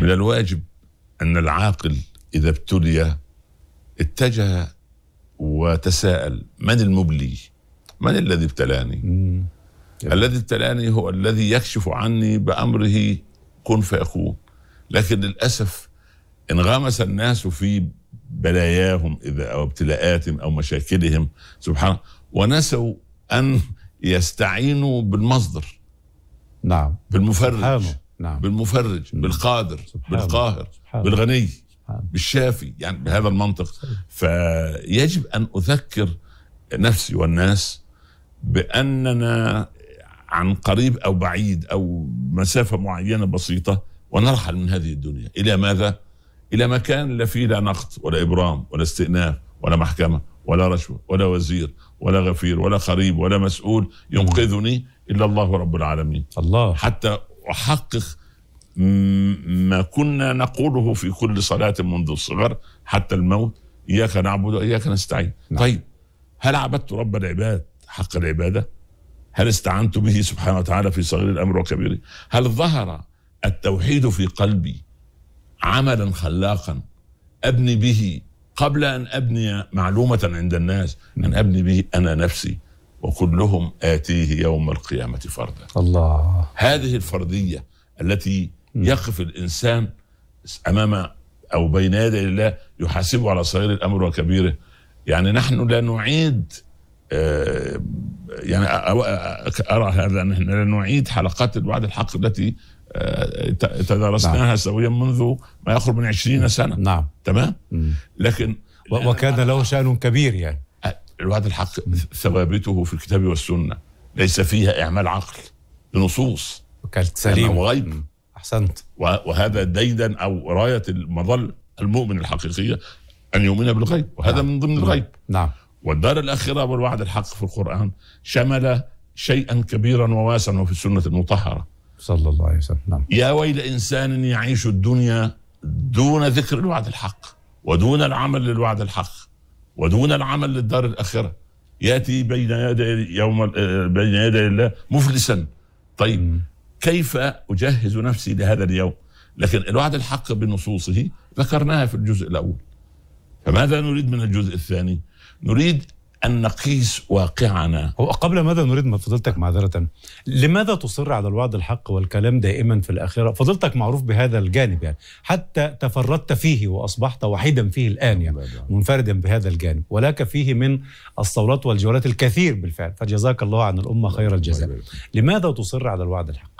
من الواجب أن العاقل إذا ابتلي اتجه وتساءل: من المبلي؟ من الذي ابتلاني؟ الذي ابتلاني هو الذي يكشف عني بأمره كن فيكون. لكن للأسف انغمس الناس في بلاياهم أو ابتلاءاتهم أو مشاكلهم سبحانه، ونسوا أن يستعينوا بالمصدر. نعم. بالمفرج. نعم. بالمفرج، بالقادر، بالقاهر، بالغني، بالشافي، يعني بهذا المنطق. فيجب أن أذكر نفسي والناس بأننا عن قريب أو بعيد أو مسافة معينة بسيطة ونرحل من هذه الدنيا. إلى ماذا؟ إلى مكان لا فيه لا نقد ولا إبرام ولا استئناف ولا محكمة ولا رشوة ولا وزير ولا غفير ولا قريب ولا مسؤول ينقذني إلا الله رب العالمين. الله. حتى أحقق ما كنا نقوله في كل صلاة منذ الصغر حتى الموت: إياك نعبد وإياك نستعين. طيب، هل عبدت رب العباد حق العبادة؟ هل استعنت به سبحانه وتعالى في صغير الأمر وكبيره؟ هل ظهر التوحيد في قلبي عملا خلاقا أبني به قبل أن أبني معلومة عند الناس، أن أبني به أنا نفسي وكلهم آتيه يوم القيامة فردا. الله. هذه الفردية التي يقف الإنسان أمام أو بين يدي الله يحاسبه على صغير الأمر وكبيره. يعني نحن لا نعيد يعني أرى هذا أن نحن لا نعيد حلقات الوعد الحق التي تدرسناها سويا منذ ما يقرب من 20 سنة. نعم. تمام. لكن وكان له شأن كبير. يعني الوعد الحق ثوابته في الكتاب والسنة، ليس فيها إعمال عقل بنصوص، كانت سليم وغيب. أحسنت. وهذا ديدا أو راية المظل المؤمن الحقيقية أن يؤمن بالغيب، وهذا من ضمن الغيب. نعم. والدار الآخرة والوعد الحق في القرآن شمل شيئا كبيرا وواسعا وفي السنة المطهرة صلى الله عليه وسلم. نعم. يا ويل إنسان يعيش الدنيا دون ذكر الوعد الحق ودون العمل للوعد الحق ودون العمل للدار الآخرة، يأتي بين يدي الله مفلسا. طيب، كيف أجهز نفسي لهذا اليوم؟ لكن الوعد الحق بنصوصه ذكرناها في الجزء الأول. فماذا نريد من الجزء الثاني؟ نريد أن نقيس واقعنا. هو قبل ماذا نريد من فضلتك معذرة، لماذا تصر على الوعد الحق والكلام دائما في الآخرة؟ فضلتك معروف بهذا الجانب، يعني حتى تفردت فيه وأصبحت وحيدا فيه الآن، يعني منفردا بهذا الجانب، ولك فيه من الصولات والجولات الكثير بالفعل، فجزاك الله عن الأمة خير الجزاء. لماذا تصر على الوعد الحق؟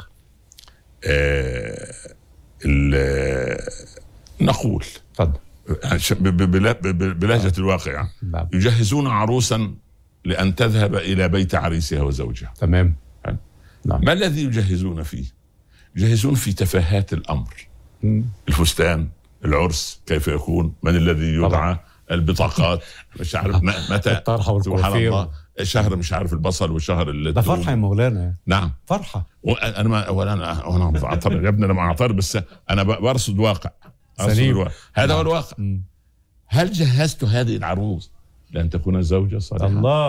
نقول تفضل بلهجة الواقع: يجهزون عروسا لأن تذهب إلى بيت عريسها وزوجها. تمام. نعم. ما الذي يجهزون فيه؟ يجهزون في تفاهات الأمر. الفستان، العرس كيف يكون، من الذي يدعى، البطاقات، مش عارف متى، الطرحة والكوافير، شهر مش عارف البصل والشهر اللي ده فرحة يا مولانا. نعم، فرحة. أنا بعترض يا ابني، أنا ما أعترض، بس أنا برصد واقع. هذا هو الواقع. هل جهزت هذه العروس لأن تكون زوجة صالحة؟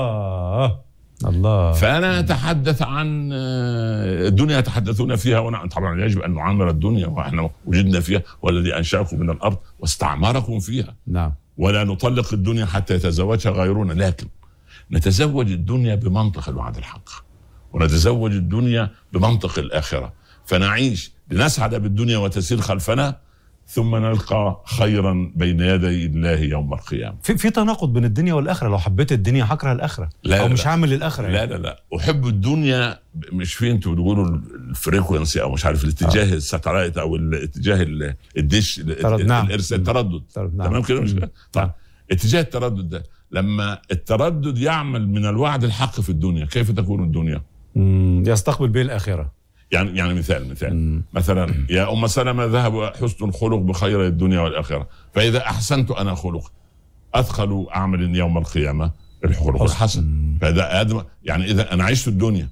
الله. فأنا أتحدث عن الدنيا يتحدثون فيها، ونحن طبعا يجب أن نعمر الدنيا، وإحنا وجدنا فيها، والذي أنشأكم من الأرض واستعمركم فيها. نعم. ولا نطلق الدنيا حتى يتزوجها غيرنا، لكن نتزوج الدنيا بمنطق الوعد الحق، ونتزوج الدنيا بمنطق الآخرة، فنعيش لنسعد بالدنيا وتسير خلفنا، ثم نلقى خيرا بين يدي الله يوم القيامة. في تناقض بين الدنيا والآخرة. لو حبيت الدنيا هكره الآخرة، أو مش هعمل للآخرة. لا أحب الدنيا، مش في انتوا بتقولوا الفريكونسي أو مش عارف الاتجاه الساتلايت أو الاتجاه الدش الإرسال، التردد. تمام كده مش كده؟ طيب، اتجاه التردد ده، لما التردد يعمل من الوعد الحق في الدنيا، كيف تكون الدنيا؟ يستقبل به الآخرة. يعني مثلا يا أم سلمة: ذهب حسن الخلق بخير الدنيا والآخرة، فإذا أحسنت أنا خلق أدخل أعمل يوم القيامة الخلق الحسن. فهذا يعني إذا أنا عشت الدنيا.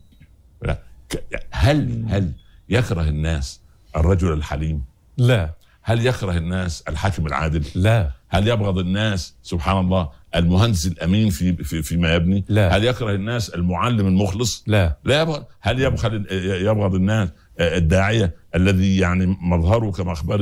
هل يكره الناس الرجل الحليم؟ لا. هل يكره الناس الحاكم العادل؟ لا. هل يبغض الناس سبحان الله المهندس الأمين فيما يبني؟ لا. هل يكره الناس المعلم المخلص؟ لا. يبغض. هل يبغض الناس الداعية الذي يعني مظهره كما أخبر